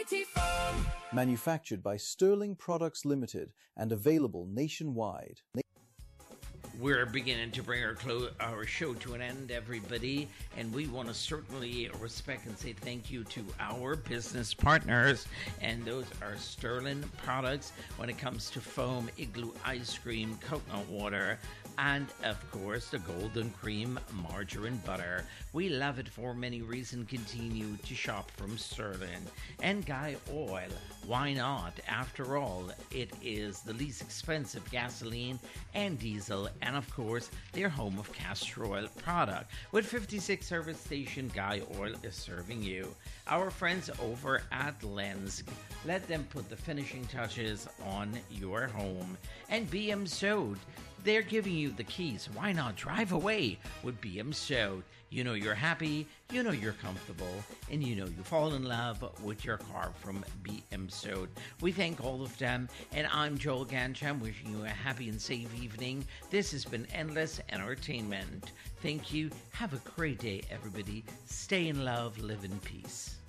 Mighty Foam. Manufactured by Sterling Products Limited and available nationwide. We're beginning to bring our show to an end, everybody, and we want to certainly respect and say thank you to our business partners, and those are Sterling Products when it comes to foam, igloo ice cream, coconut water, and, of course, the Golden Cream margarine butter. We love it for many reasons. Continue to shop from Sterling. And Guy Oil, why not? After all, it is the least expensive gasoline and diesel, and of course, their home of castor oil product. With 56 service station, Guy Oil is serving you. Our friends over at Lens, let them put the finishing touches on your home. And BM Sode, they're giving you the keys. Why not drive away with BM Sode? You know you're happy, you know you're comfortable, and you know you fall in love with your car from BM Sode. We thank all of them, and I'm Joel Gancham, wishing you a happy and safe evening. This has been Endless Entertainment. Thank you. Have a great day, everybody. Stay in love, live in peace.